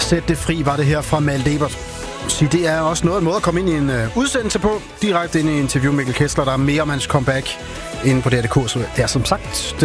Sæt det fri var det her fra Malte Ebert. Det er også en måde at komme ind i en udsendelse på. Direkte ind i interview med Mikkel Kessler. Der er mere om hans comeback inde på DR.dk. Så det er som sagt